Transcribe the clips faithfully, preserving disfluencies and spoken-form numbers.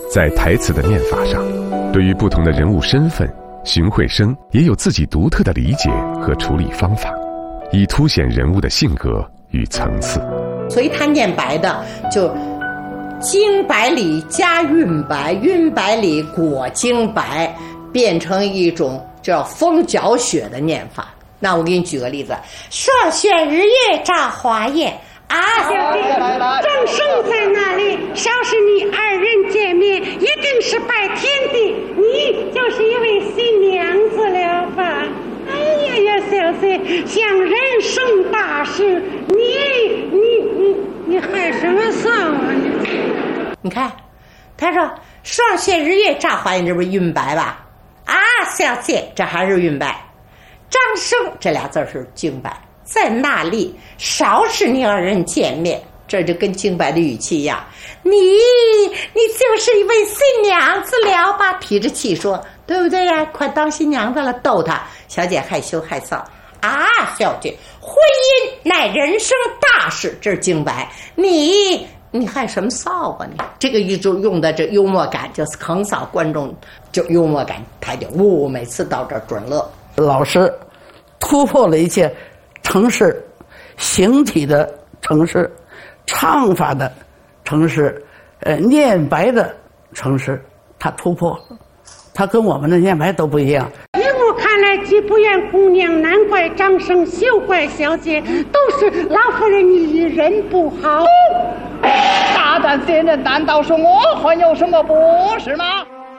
在台词的念法上，对于不同的人物身份，荀慧生也有自己独特的理解和处理方法，以凸显人物的性格与层次。 所以他念白的就经白里加韵白，韵白里裹经白，变成一种叫风搅雪的念法。那我给你举个例子，霜雪日夜照华艳啊， 小姐，正生在那里，稍是你二人见面，一定是拜天地，你就是一位新娘子了吧？哎呀呀，小姐，想人生大事，你你你你害什么臊啊你？ 你看，他说霜雪日夜照华艳，这不是韵白吧？啊，小姐，这还是韵白。张生这俩字是经白，在那里少是你二人见面，这就跟经白的语气一样。你你就是一位新娘子了吧？提着气说，对不对呀？快当新娘子了，逗她。小姐害羞害臊啊，小姐，婚姻乃人生大事，这是经白。你你害什么臊啊你？这个就用的这幽默感，就是横扫观众，就幽默感，他就呜、哦，每次到这儿准乐。 老师突破了一切程式，形体的程式，唱法的程式，呃，念白的程式，他突破了，他跟我们的念白都不一样。 依我看来，既不怨姑娘，难怪张生，休怪小姐，都是老夫人你与人不好。 大胆先生，难道说我还有什么不是吗？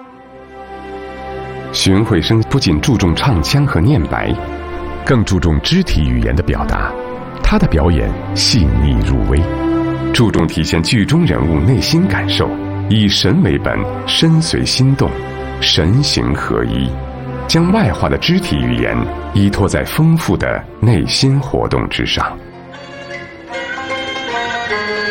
荀慧生不仅注重唱腔和念白，更注重肢体语言的表达。他的表演细腻入微，注重体现剧中人物内心感受，以神为本，身随心动，神形合一，将外化的肢体语言依托在丰富的内心活动之上。